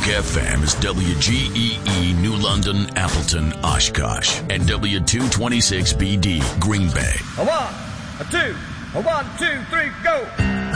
FM is WGEE New London, Appleton, Oshkosh, and W226BD Green Bay. A 1, a 2, a 1, 2, 3, go!